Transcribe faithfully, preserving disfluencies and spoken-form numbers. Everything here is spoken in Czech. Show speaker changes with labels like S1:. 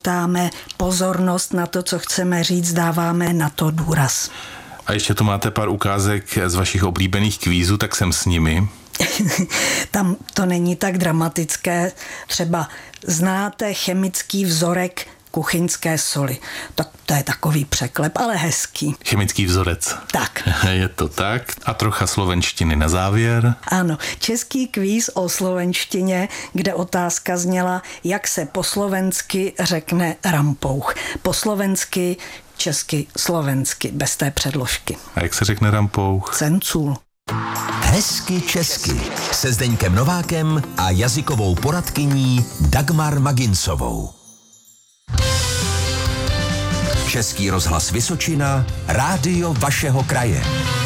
S1: Dáme pozornost na to, co chceme říct, dáváme na to důraz.
S2: A ještě tu máte pár ukázek z vašich oblíbených kvízů, tak jsem s nimi.
S1: Tam to není tak dramatické. Třeba znáte chemický vzorek kuchyňské soli. Tak to je takový překlep, ale hezký.
S2: Chemický vzorec.
S1: Tak.
S2: Je to tak. A trocha slovenštiny na závěr.
S1: Ano, český kvíz o slovenštině, kde otázka zněla, jak se po slovensky řekne rampouch. Po slovensky, česky, slovensky, bez té předložky.
S2: A jak se řekne rampouch?
S1: Cencůl.
S3: Hezky česky se Zdeňkem Novákem a jazykovou poradkyní Dagmar Maginsovou. Český rozhlas Vysočina, rádio vašeho kraje.